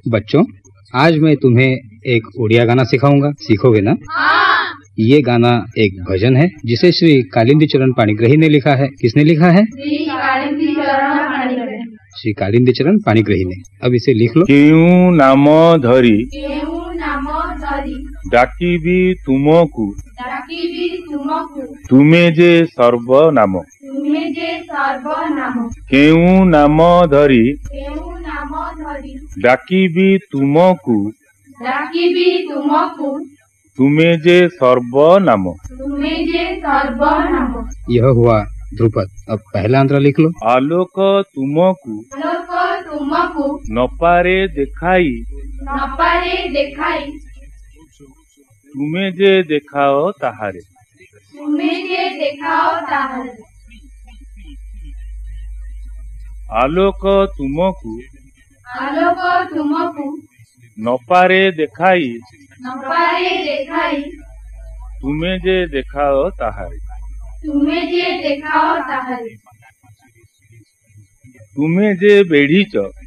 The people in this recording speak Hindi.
बच्चों, आज मैं तुम्हें एक उड़िया गाना सिखाऊंगा, सीखोगे ना? हाँ। ये गाना एक भजन है जिसे श्री कालिंदी चरण पाणिग्रही ने लिखा है। किसने लिखा है? श्री कालिंदी चरण पाणिग्रही। श्री कालिंदी चरण पाणिग्रही ने। अब इसे लिख लो। केउ नाम धरी डाकिबी तुमकु तुमकु तुमे जे सर्वनाम। केउ नाम धरी डाकिबी तुमकु तुमे जे सर्वनाम। यह हुआ ध्रुपद। अब पहला अंतरा लिख लो। आलोक तुमकु नपारे देखाई तुमे जे देखाओ ताहारे। आलोक तुमकु नपारे देखाई तुमे जे देखाओ ताहारे। तुमे जे बेढ़ीच